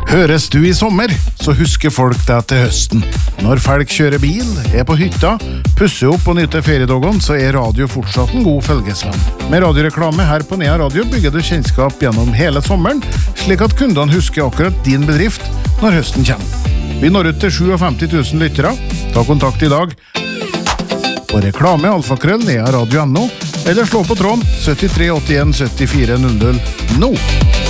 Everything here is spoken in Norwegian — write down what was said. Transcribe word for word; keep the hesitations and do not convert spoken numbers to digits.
Høres du i sommer, så husker folk deg til høsten. Når folk kjører bil, er på hytta, pusser opp og nyter feriedagene, så er radio fortsatt en god følgesvenn. Med radioreklame her på Nea Radio bygger du kjennskap gjennom hele sommeren, slik at kundene husker akkurat din bedrift når høsten kommer. Vi når ut til femtisju tusen lyttere. Ta kontakt i dag på reklame alfakrøll nea radio punktum no eller slå på tråden syttitre åttien syttifire null null nå.